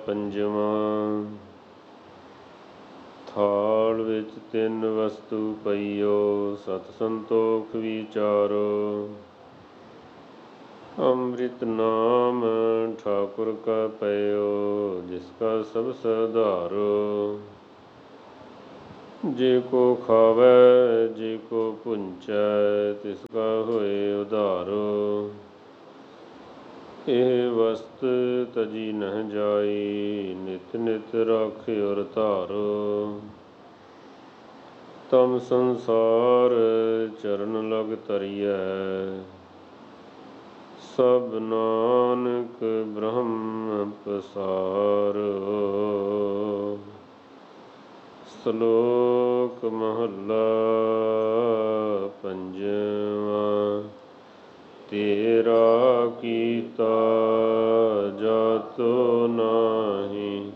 ਪੰਜਵਾਂ। ਥਾਲ ਵਿੱਚ ਤਿੰਨ ਵਸਤੂ ਪਈਓ, ਸਤ ਸੰਤੋਖ ਵਿਚਾਰੋ। ਅੰਮ੍ਰਿਤ ਨਾਮ ਠਾਕੁਰ ਕਾ ਪਇਓ, ਜਿਸ ਕਾ ਸਭ ਸਧਾਰੋ। ਜੇ ਕੋ ਖਾਵੈ ਜੇ ਕੋ ਭੁੰਚੈ, ਤਿਸ ਕਾ ਹੋਏ ਉਧਾਰੋ। ਇਹ ਵਸਤ ਤਜੀ ਨਹਿ ਜਾਈ, ਨਿਤ ਨਿਤ ਰਾਖਿਓ ਧਾਰੋ। ਤਮ ਸੰਸਾਰ ਚਰਨ ਲਗ ਤਰੀਐ, ਸਭ ਨਾਨਕ ਬ੍ਰਹਮ ਪਸਾਰੋ। ਸ਼ਲੋਕ ਮਹੱਲਾ ਪੰਜਵਾਂ। ਤੇਰਾ ਕੀਤਾ ਜਾਤੁ ਨਾਹੀ,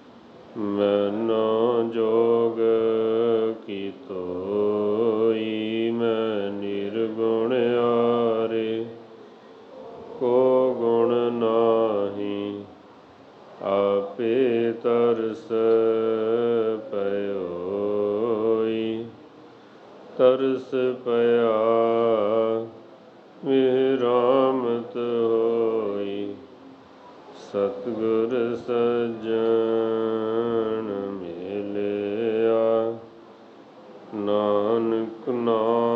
ਮੈਨੋ ਜੋਗ ਕੀ ਤੋਈ। ਮੈਂ ਨਿਰਗੁਣ ਆਰੇ ਕੋ ਗੁਣ ਨਾਹੀ, ਆਪੇ ਤਰਸ ਪਇਓਈ। ਤਰਸ ਪਇਆ ਵਿਹਰਾਮਤ ਹੋਈ, ਸਤਿਗੁਰ ਸੱਜਣ ਮਿਲਿਆ। ਨਾਨਕ ਨਾਮ